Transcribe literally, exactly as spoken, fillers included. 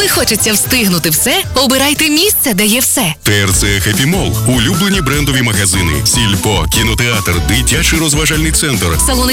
Коли хочеться встигнути все, обирайте місце, де є все. ТРЦ Happy Mall. Улюблені брендові магазини. Сільпо, кінотеатр, дитячий розважальний центр. Салони